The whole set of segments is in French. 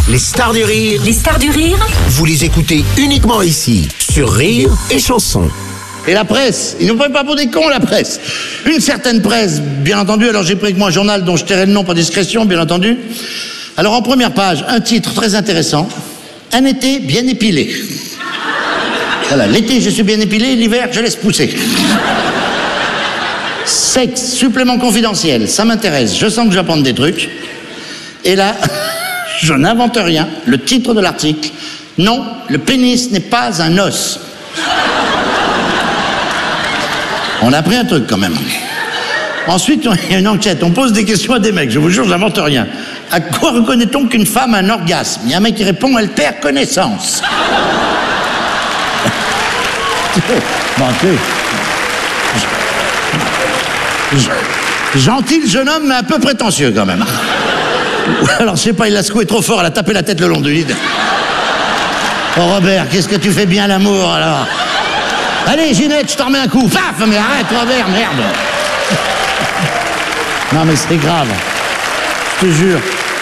Les stars du rire. Les stars du rire. Vous les écoutez uniquement ici, sur Rire et Chanson. Et la presse, ils nous prennent pas pour des cons, la presse. Une certaine presse, bien entendu, alors j'ai pris avec moi un journal dont je tairai le nom par discrétion, bien entendu. Alors en première page, un titre très intéressant, un été bien épilé. Voilà, l'été je suis bien épilé, l'hiver je laisse pousser. Sexe, supplément confidentiel, ça m'intéresse, je sens que j'apprends des trucs. Et là, je n'invente rien, le titre de l'article, non, le pénis n'est pas un os. On a appris un truc quand même. Ensuite, il y a une enquête, on pose des questions à des mecs, je vous jure, je n'invente rien. À quoi reconnaît-on qu'une femme a un orgasme? Il y a un mec qui répond, elle perd connaissance. Bon, gentil le jeune homme, mais un peu prétentieux quand même. Alors, je sais pas, il l'a secoué trop fort, elle a tapé la tête le long du lit. Oh Robert, qu'est-ce que tu fais bien l'amour alors? Allez Ginette, je t'en remets un coup. Paf, mais arrête Robert, merde. Non mais c'est grave, je te jure.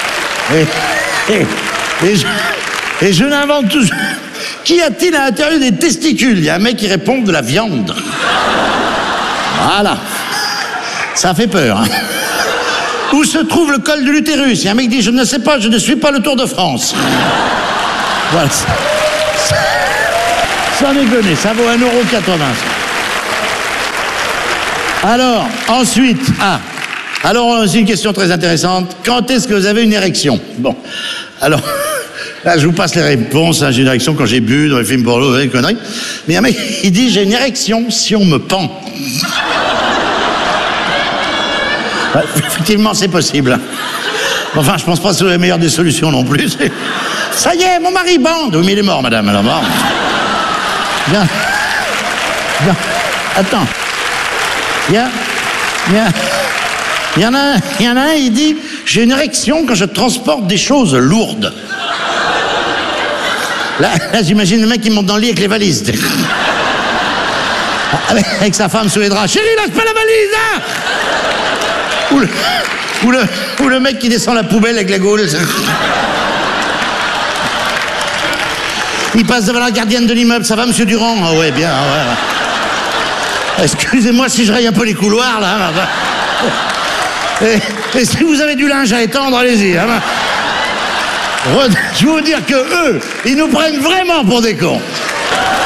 Et je n'invente toujours. Qu'y a-t-il à l'intérieur des testicules? Il y a un mec qui répond de la viande. Voilà. Ça fait peur. Hein. Où se trouve le col de l'utérus? Il y a un mec qui dit, je ne sais pas, je ne suis pas le Tour de France. Voilà. Sans déconner, ça vaut 1,80 €. Alors, ensuite, alors c'est une question très intéressante. Quand est-ce que vous avez une érection? Bon, alors, là je vous passe les réponses. Hein, j'ai une érection quand j'ai bu dans les films porno, des conneries. Mais il y a un mec qui dit, j'ai une érection si on me pend. Ouais, effectivement, c'est possible. Enfin, je pense pas que c'est la meilleure des solutions non plus. Ça y est, mon mari bande. Oui, mais il est mort, madame, alors mort. Bien. Attends. Il y en a un, il dit, j'ai une érection quand je transporte des choses lourdes. Là j'imagine le mec qui monte dans le lit avec les valises. Avec sa femme sous les draps. Chérie, lâche pas la valise, hein! Ou le mec qui descend la poubelle avec la gaule. Il passe devant la gardienne de l'immeuble. Ça va, monsieur Durand? Ah ouais, bien, ouais. Excusez-moi si je raye un peu les couloirs, là. Et si vous avez du linge à étendre, allez-y. Hein. Je veux vous dire que eux, ils nous prennent vraiment pour des cons.